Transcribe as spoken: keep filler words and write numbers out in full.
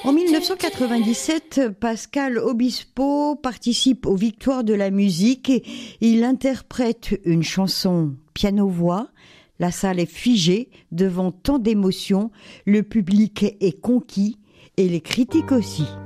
En mille neuf cent quatre-vingt-dix-sept, Pascal Obispo participe aux Victoires de la musique et il interprète une chanson piano-voix. La salle est figée devant tant d'émotions, le public est conquis et les critiques aussi.